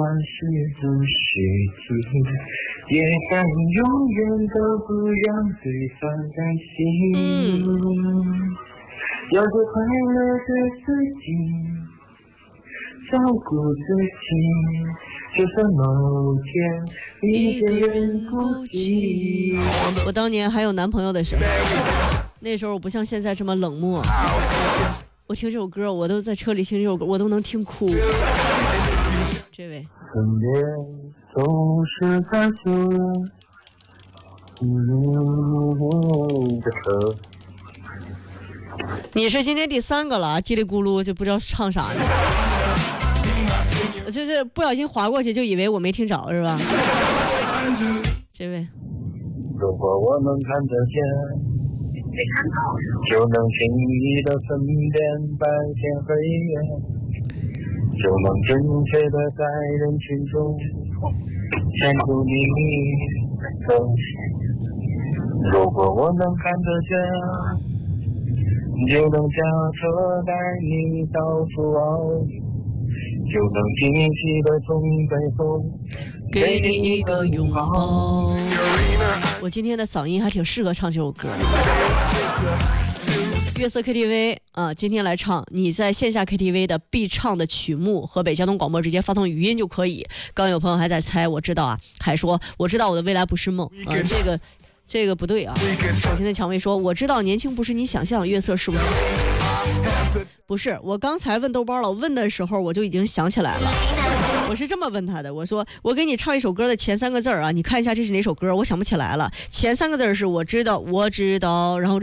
是如实体，也但永远都不让对方担心。要做快乐的自己，照顾自己，就算某天一个人孤寂。 我当年还有男朋友的时候，那时候我不像现在这么冷漠。我听这首歌，我都在车里听这首歌，我都能听哭。这位， 身边总是在说你是今天第3个了啊，叽里咕噜就不知道唱啥呢，就是不小心划过去就以为我没听着是吧？这位， 如果我能看得见，就能轻易的分辨白天黑夜，就能准确的在人群中牵住你的手。如果我能看得见，就能驾车带你到处遨游，就能惊喜的从背后给你一个拥抱。我今天的嗓音还挺适合唱这首歌。月色 KTV 啊，今天来唱你在线下 KTV 的必唱的曲目，河北交通广播直接发送语音就可以。刚有朋友还在猜，我知道啊，还说我知道我的未来不是梦啊，这个不对啊。首先的蔷薇说，我知道年轻不是你想象，月色是不是？不是，我刚才问豆包了，问的时候我就已经想起来了。我是这么问他的，我说我给你唱一首歌的前3个字啊，你看一下这是哪首歌？我想不起来了，前3个字是我知道，然后